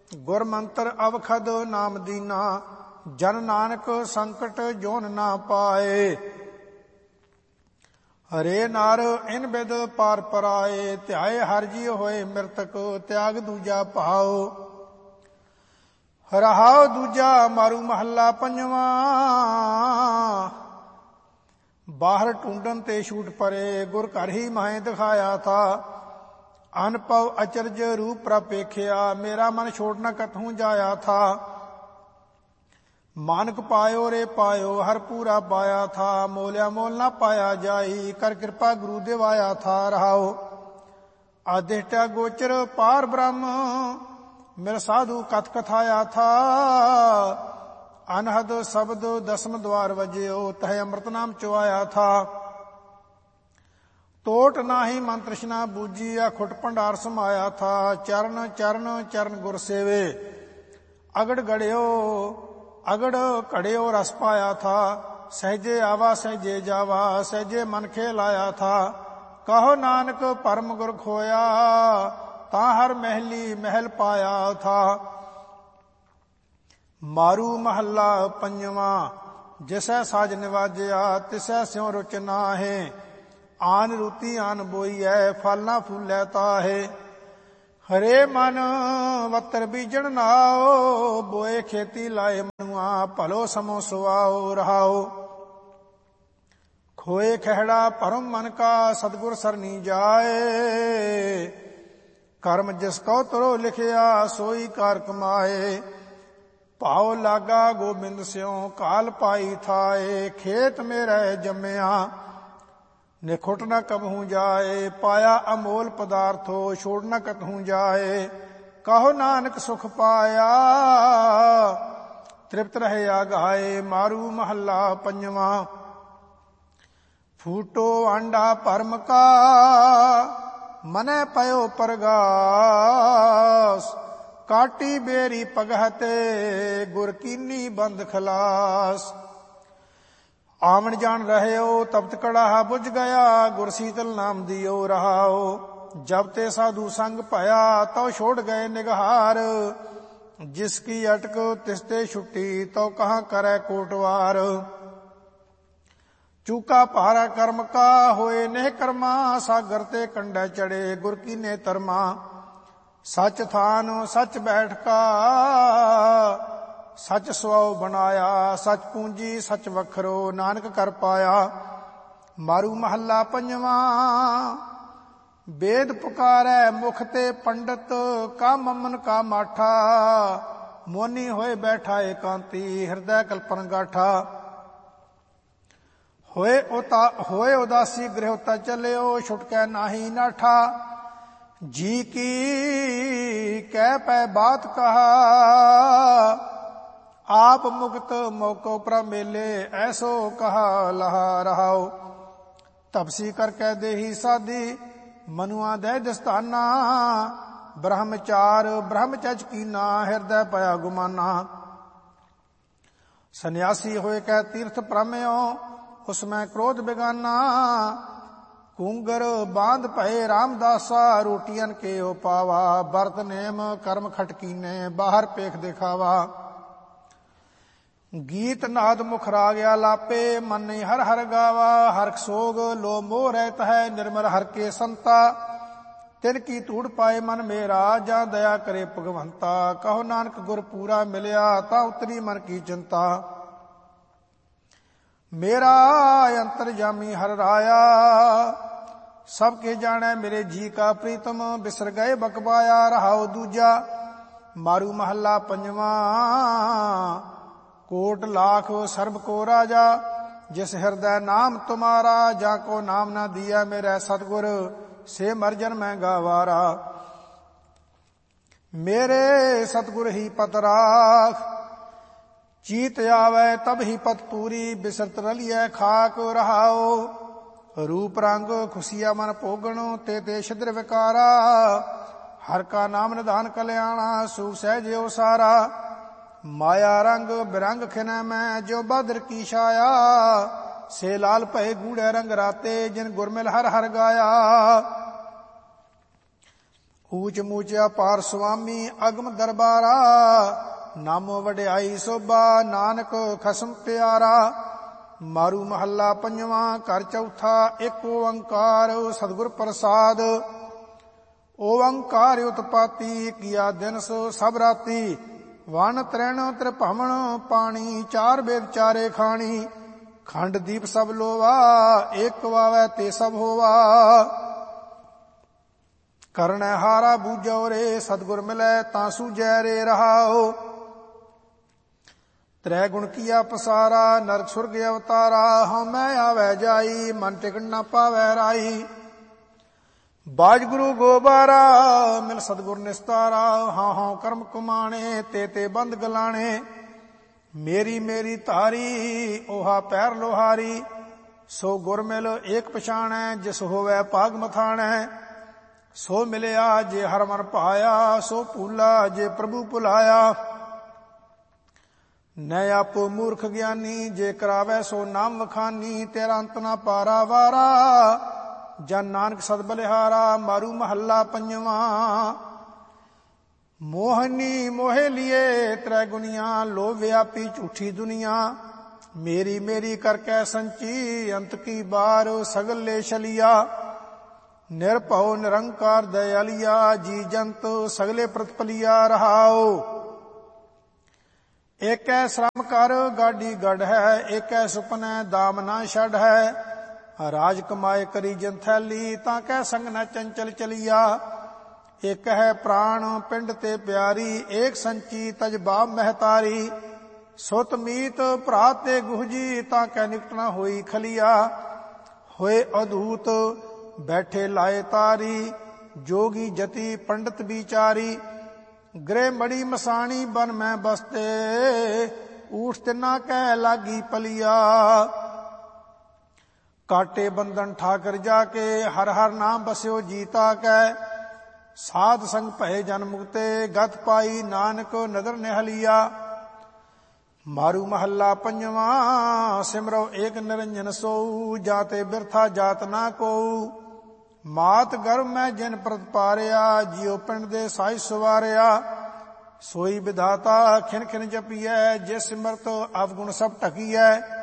ਗੁਰ ਮੰਤਰ ਅਵਖਦ ਨਾਮ ਦੀਨਾ, ਜਨ ਨਾਨਕ ਸੰਕਟ ਜੋਨ ਨਾ ਪਾਏ। ਹਰੇ ਨਰ ਇਨ ਬਿਦ ਪਾਰ ਪਰਾਏ, ਧਿਆਏ ਹਰ ਜੀ ਹੋਏ ਮਿਰਤਕ, ਤਿਆਗ ਦੂਜਾ ਭਾਉ। ਰਹਾਉ ਦੂਜਾ ਮਾਰੂ ਮਹੱਲਾ ਪੰਜਵਾਂ, ਬਾਹਰ ਢੂੰਡਨ ਤੇ ਛੂਟ ਪਰੇ, ਗੁਰ ਘਰ ਹੀ ਮਾਹੇ ਦਿਖਾਇਆ ਥਾ। ਅਨਪਵ ਅਚਰਜ ਰੂਪ ਪ੍ਰਪੇਖਿਆ, ਮੇਰਾ ਮਨ ਛੋੜ ਨ ਕਤਹੂ ਜਾਇਆ ਥਾ। ਮਾਨਕ ਪਾਇਓ ਰੇ ਪਾਇਓ, ਹਰ ਪੂਰਾ ਪਾਇਆ ਥਾ। ਮੋਲਿਆ ਮੋਲ ਨਾ ਪਾਇਆ ਜਾਈ, ਕਰ ਕਿਰਪਾ ਗੁਰੂ ਦਿਵਾਇਆ ਥਾ। ਰਹਾਓ ਆਦਿਸ਼ਟਾ ਗੋਚਰ ਪਾਰ ਬ੍ਰਹਮ, ਮੇਰਾ ਸਾਧੂ ਕਥ ਕਥਾਇਆ ਥਾ। ਅਨਹਦ ਸ਼ਬਦ ਦਸਮ ਦਵਾਰ ਵਜਿਓ, ਤਹ ਅੰਮ੍ਰਿਤ ਨਾਮ ਚੁਆਇਆ ਥਾ। ਟੋਟ ਨਾਹੀ ਮਨ ਤ੍ਰਿਸ਼ਨਾ ਬੂਜੀ, ਖੁੱਟ ਭੰਡਾਰ ਸਮਾਇਆ ਥਾ। ਚਰਨ ਚਰਨ ਚਰਨ ਗੁਰ ਸੇਵੇ, ਅਗੜ ਘੜਿਓ ਰਸ ਪਾਇਆ ਥਾ। ਸਹਿਜੇ ਆਵਾ ਸਹਿਜੇ ਜਾਵਾ, ਸਹਿਜੇ ਮਨ ਖੇ ਲਾਇਆ ਥਾ। ਕਹੋ ਨਾਨਕ ਪਰਮ ਗੁਰ ਖੋਇਆ, ਤਾਂ ਹਰ ਮਹਿਲੀ ਮਹਿਲ ਪਾਇਆ ਥਾ। ਮਾਰੂ ਮਹੱਲਾ ਪੰਜਵਾਂ, ਜਿਸੈ ਸਾਜ ਨਿਵਾਜਿਆ, ਤਿਸੈ ਸਿਉ ਰੁਚ ਨਾਹੇ। ਆਨ ਰੂਤੀ ਆਨ ਬੋਈਐ, ਫਲ ਨਾ ਫੂਲੈ ਤਾਹੇ। ਹਰੇ ਮਨ ਵੱਤਰ ਬੀਜਣ ਨਾਓ, ਬੋਏ ਖੇਤੀ ਲਾਏ ਮਨੁਆ, ਭਲੋ ਸਮੋ ਸੁਆਓ। ਰਹਾਓ ਖੋਏ ਖਹਿੜਾ ਭਰਮ ਮਨ ਕਾ, ਸਤਿਗੁਰ ਸਰਨੀ ਜਾਏ। ਕਰਮ ਜਿਸ ਕਉ ਤਰੋ ਲਿਖਿਆ, ਸੋਈ ਕਾਰ ਕਮਾਏ। ਭਾਉ ਲਾਗਾ ਗੋਬਿੰਦ ਸਿਉ, ਕਾਲ ਪਾਈ ਥਾਏ। ਖੇਤ ਮੇਰੇ ਜੰਮਿਆ, ਨਿਖੁੱਟ ਨ ਕਬਹੂ ਜਾਏ। ਪਾਇਆ ਅਮੋਲ ਪਦਾਰਥੋ, ਛੋੜ ਨ ਕਤਹੂ ਜਾਏ। ਕਹੋ ਨਾਨਕ ਸੁਖ ਪਾਇਆ, ਤ੍ਰਿਪਤ ਰਹੇ ਆਗਾਏ। ਮਾਰੂ ਮਹੱਲਾ ਪੰਜਵਾਂ, ਫੂਟੋ ਆਂਡਾ ਭਰਮ ਕਾ, ਮਨੈ ਪਇਓ ਪਰਗਾਸ। ਕਾਟੀ ਬੇਰੀ ਪਗਹਤੇ, ਗੁਰ ਕੀਨੀ ਬੰਦ ਖਲਾਸ। ਆਵਣ ਜਾਣ ਰਹਿਓ, ਤਪਤ ਕੜਾਹਾ ਬੁਝ ਗਿਆ। ਗੁਰ ਸੀਤਲ ਨਾਮ ਦਿਓ। ਰਹਾਓ ਜਬ ਤੇ ਸਾਧੂ ਸੰਗ ਭਇਆ, ਤਉ ਛੋੜ ਗਏ ਨਿਗਹਾਰ। ਜਿਸ ਕੀ ਅਟਕ ਤਿਸ ਤੇ ਛੁੱਟੀ, ਤਉ ਕਹਾਂ ਕਰੈ ਕੋਟਵਾਰ। ਚੂਕਾ ਭਾਰਾ ਕਰਮ ਕਾ, ਹੋਏ ਨਹਿ ਕਰਮਾ। ਸਾਗਰ ਤੇ ਕੰਢੈ ਚੜੇ, ਗੁਰ ਕੀਨੇ ਤਰਮਾ। ਸੱਚ ਥਾਨ ਸੱਚ ਬੈਠਕਾ, ਸੱਚ ਸੁਆਉ ਬਣਾਇਆ। ਸੱਚ ਪੂੰਜੀ ਸੱਚ ਵਖਰੋ, ਨਾਨਕ ਕਰ ਪਾਇਆ। ਮਾਰੂ ਮਹੱਲਾ ਪੰਜਵਾਂ, ਵੇਦ ਪੁਕਾਰੈ ਮੁਖ ਤੇ ਪੰਡਤ, ਕਾ ਮਮਨ ਕਾ ਮਾਠਾ। ਮੋਨੀ ਹੋਏ ਬੈਠਾ ਏਕਾਂਤੀ, ਹਿਰਦੈ ਕਲਪਨ ਗਾਠਾ। ਹੋਏ ਉਦਾਸੀ ਗ੍ਰਹਿ ਤਾ ਚੱਲਿਓ, ਛੁਟਕੈ ਨਾਹੀ ਨਾਠਾ। ਜੀ ਕੀ ਕਹਿ ਪੈ ਬਾਤ ਕਹਾ, ਆਪ ਮੁਕਤ ਮੋਕੋ ਪ੍ਰਭ ਮੇਲੇ। ਐਸੋ ਕਹਾ ਲਹਾ। ਰਹਾਓ ਤਪਸੀ ਕਰਕੇ ਦੇਹੀ ਸਾਧੀ, ਮਨੁਆ ਦੇ ਦਸਤਾਨਾ। ਬ੍ਰਹਮਚਾਰ ਬ੍ਰਹਮਚਜ ਕੀਨਾ, ਹਿਰਦੈ ਭਇਆ ਗੁਮਾਨਾ। ਸੰਨਿਆਸੀ ਹੋਏ ਕੈ ਤੀਰਥ ਭ੍ਰਮਿਓ, ਉਸ ਮੈਂ ਕ੍ਰੋਧ ਬਿਗਾਨਾ। ਕੂੰਗਰ ਬਾਂਧ ਭਏ ਰਾਮਦਾਸਾ, ਰੋਟੀਆਂ ਕੇ ਓ ਪਾਵਾ। ਵਰਤ ਨੇਮ ਕਰਮ ਖਟਕੀਨੇ, ਬਾਹਰ ਪੇਖ ਦਿਖਾਵਾ। ਗੀਤ ਨਾਦ ਮੁਖ ਰਾਗਿਆ ਲਾਪੇ, ਮਨਿ ਹਰ ਹਰ ਗਾਵਾ। ਹਰਖ ਸੋਗ ਲੋ ਮੋਹ ਰਹਿਤ ਹੈ, ਨਿਰਮਲ ਹਰ ਕੇ ਸੰਤਾ। ਤਿਨ ਕੀ ਧੂੜ ਪਾਏ ਮਨ ਮੇਰਾ, ਜਾਂ ਦਇਆ ਕਰੇ ਭਗਵੰਤਾ। ਕਹੋ ਨਾਨਕ ਗੁਰ ਪੂਰਾ ਮਿਲਿਆ, ਤਾਂ ਉਤਰੀ ਮਨ ਕੀ ਚਿੰਤਾ। ਮੇਰਾ ਅੰਤਰਜਾਮੀ ਹਰ ਰਾਇਆ, ਸਭ ਕੇ ਜਾਣੈ ਮੇਰੇ ਜੀ ਕਾ ਪ੍ਰੀਤਮ। ਬਿਸਰ ਗਏ ਬਕਬਾਇਆ। ਰਹਾਉ ਦੂਜਾ ਮਾਰੂ ਮਹੱਲਾ ਪੰਜਵਾਂ, ਕੋਟ ਲਾਖ ਸਰਬ ਕੋ ਰਾਜਾ। ਜਿਸ ਹਿਰਦੈ ਨਾਮ ਤੁਮਾਰਾ, ਜਾ ਕੋ ਨਾਮ ਨਾ ਦੀਆ ਮੇਰੇ ਸਤਿਗੁਰ। ਸੇ ਮਰਜਨ ਮੈਂ ਗਾਵਾਰਾ। ਮੇਰੇ ਸਤਿਗੁਰ ਹੀ ਪਤ ਰਾਖ, ਚੀਤ ਆਵੈ ਤਬ ਹੀ ਪਤ ਪੂਰੀ। ਬਿਸਰਤ ਰਲੀਐ ਖਾਕ। ਰਹਾਓ ਰੂਪ ਰੰਗ ਖੁਸ਼ੀਆ ਮਨ ਭੋਗਣ, ਤੇ ਤੇ ਛਿਦਰ ਵਿਕਾਰਾ। ਹਰ ਕਾ ਨਾਮ ਨਿਧਾਨ ਕਲਿਆਣਾ, ਸੁਖ ਸਹਿਜਿਓ ਸਾਰਾ। ਮਾਇਆ ਰੰਗ ਬਿਰੰਗ ਖਿਨੈ ਮੈਂ, ਜੋ ਬਦਰ ਕੀ ਛਾਇਆ। ਸੇ ਲਾਲ ਭਏ ਗੂੜੇ ਰੰਗ ਰਾਤੇ, ਜਿਨ ਗੁਰਮਿਲ ਹਰ ਹਰ ਗਾਇਆ। ਊਚ ਮੂਚਿਆ ਪਾਰ ਸੁਆਮੀ ਅਗਮ ਦਰਬਾਰਾ, ਨਾਮੋ ਵਡਿਆਈ ਸੋਭਾ ਨਾਨਕ ਖਸਮ ਪਿਆਰਾ। ਮਾਰੂ ਮਹੱਲਾ ਪੰਜਵਾਂ ਘਰ ਚੌਥਾ। ਇੱਕ ਓੰਕਾਰ ਸਤਿਗੁਰ ਪ੍ਰਸਾਦ। ਓੰਕਾਰ ਉਤਪਾਤੀ ਕੀਆ ਦਿਨਸ ਸਭ ਰਾਤੀ, ਵਨ ਤ੍ਰੈਣ ਤ੍ਰਿਭਵਨ ਪਾਣੀ, ਚਾਰ ਵੇਦ ਚਾਰੇ ਖਾਣੀ। ਖੰਡ ਦੀਪ ਸਭ ਲੋਵਾ, ਏਕ ਵਾਵੈ ਤੇ ਸਭ ਹੋਵਾ। ਕਰਨੈ ਹਾਰਾ ਬੂਝੋ ਰੇ, ਸਤਿਗੁਰ ਮਿਲੈ ਤਾਂ ਸੂਝੈ ਰੇ ਰਹਾਓ। ਤ੍ਰੈ ਗੁਣ ਕੀਆ ਪਸਾਰਾ, ਨਰਕ ਸੁਰਗ ਅਵਤਾਰਾ। ਹਉ ਮੈਂ ਆਵੈ ਜਾਈ, ਮਨ ਟਿਕਣ ਨਾ ਪਾਵੈ ਰਾਈ। ਬਾਜ ਗੁਰੂ ਗੋਬਾਰਾ, ਮਿਲ ਸਤਿਗੁਰ ਨਿਸਤਾਰਾ। ਹਾਂ ਹਾਂ ਕਰਮ ਕਮਾਣੇ, ਤੇ ਬੰਦ ਗਲਾਣੇ। ਮੇਰੀ ਮੇਰੀ ਧਾਰੀ, ਓਹਾ ਪੈਰ ਲੋਹਾਰੀ। ਸੋ ਗੁਰ ਮਿਲ ਏਕ ਪਛਾਣੈ, ਜਿਸ ਹੋਵੈ ਭਾਗ ਮਥਾਣੈ। ਸੋ ਮਿਲਿਆ ਜੇ ਹਰਿ ਮਨ ਭਾਇਆ, ਸੋ ਭੂਲਾ ਜੇ ਪ੍ਰਭੂ ਭੁਲਾਇਆ। ਨੈ ਆਪੋ ਮੂਰਖ ਗਿਆਨੀ, ਜੇ ਕਰਾਵੈ ਸੋ ਨਾਮ ਵਖਾਨੀ। ਤੇਰਾ ਅੰਤ ਨਾ ਪਾਰਾ ਵਾਰਾ, ਜਨ ਨਾਨਕ ਸਦ ਬਲਿਹਾਰਾ। ਮਾਰੂ ਮਹੱਲਾ ਪੰਜਵਾਂ। ਮੋਹਨੀ ਮੋਹਿ ਲਿਏ ਤ੍ਰੈ ਗੁਨੀਆਂ, ਲੋਭ ਵਿਆਪੀ ਝੂਠੀ ਦੁਨੀਆ। ਮੇਰੀ ਮੇਰੀ ਕਰਕੇ ਸੰਚੀ, ਅੰਤ ਕੀ ਬਾਰ ਸਗਲ ਲੈ ਛਲਿਆ। ਨਿਰਭਉ ਨਿਰੰਕਾਰ ਦਇਆਲੀਆ, ਜੀ ਜੰਤ ਸਗਲੇ ਪ੍ਰਤਪਲਿਆ ਰਹਾਓ। ਏਕੈ ਸ਼ਰਮ ਕਰ ਗਾਡੀ ਗੜ ਹੈ, ਏਕੈ ਸੁਪਨੈ ਦਾਮ ਨਾ ਛੱਡ ਹੈ। ਰਾਜ ਕਮਾਏ ਕਰੀ ਜਿਨ ਥੈਲੀ, ਤਾਂ ਕਹਿ ਸੰਗ ਨ ਚੰਚਲ ਚਲੀਆ। ਇੱਕ ਹੈ ਪ੍ਰਾਣ ਪਿੰਡ ਤੇ ਪਿਆਰੀ, ਏਕ ਸੰਚੀ ਤਜ ਬਾਪ ਮਹਿਤਾਰੀ। ਸੁਤ ਮੀਤ ਭਰਾ ਤੇ ਗੁਹਜੀ, ਤਾਂ ਕਹਿ ਨਿਕਟ ਨ ਹੋਈ ਖਲੀਆ। ਹੋਏ ਅਦੂਤ ਬੈਠੇ ਲਾਏ ਤਾਰੀ, ਜੋਗੀ ਜਤੀ ਪੰਡਤ ਵਿਚਾਰੀ। ਗ੍ਰਹਿ ਮੜੀ ਮਸਾਣੀ ਬਨ ਮੈਂ ਬਸਤੇ, ਊਠ ਤਿੰਨਾ ਕਹਿ ਲਾਗੀ ਪਲੀਆ। ਕਾਟੇ ਬੰਧਨ ਠਾਕਰ ਜਾ ਕੇ, ਹਰ ਹਰ ਨਾਮ ਬਸਿਓ ਜੀਤਾ ਕੈ। ਸਾਧ ਸੰਗ ਭਏ ਜਨ ਮੁਕਤੇ, ਗਤ ਪਾਈ ਨਾਨਕ ਨਦਰ ਨਿਹਲਿਆ। ਮਾਰੂ ਮਹੱਲਾ ਪੰਜਵਾਂ। ਸਿਮਰੋ ਏਕ ਨਿਰੰਜਨ ਸੋਊ, ਜਾਤੇ ਬਿਰਥਾ ਜਾਤ ਨਾ ਕੋਊ। ਮਾਤ ਗਰਭ ਮੈਂ ਜਿਨ ਪ੍ਰਤ ਪਾਰਿਆ, ਜਿਉ ਪਿੰਡ ਦੇ ਸਾਈ ਸਵਾਰਿਆ। ਸੋਈ ਵਿਧਾਤਾ ਖਿਨ ਖਿਨ ਜਪੀਐ, ਜਿਸ ਸਿਮਰਤ ਅਵਗੁਣ ਸਭ ਢਕੀਐ।